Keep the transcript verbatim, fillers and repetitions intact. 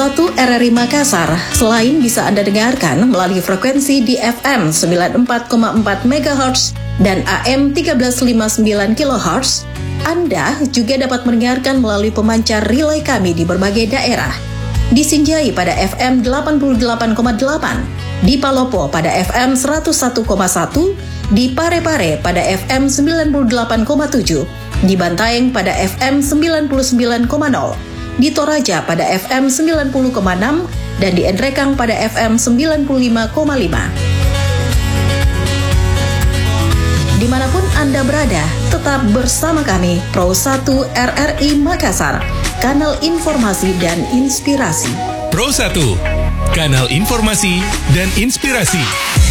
satu R R I Makassar, selain bisa Anda dengarkan melalui frekuensi di F M sembilan puluh empat koma empat megahertz dan A M seribu tiga ratus lima puluh sembilan kilohertz, Anda juga dapat mendengarkan melalui pemancar relay kami di berbagai daerah. Di Sinjai pada F M delapan puluh delapan koma delapan, di Palopo pada F M seratus satu koma satu, di Parepare pada F M sembilan puluh delapan koma tujuh, di Bantaeng pada F M sembilan puluh sembilan koma nol, di Toraja pada F M sembilan puluh koma enam, dan di Endrekang pada F M sembilan puluh lima koma lima. Dimanapun Anda berada, tetap bersama kami, Pro satu R R I Makassar, kanal informasi dan inspirasi. Pro satu, kanal informasi dan inspirasi.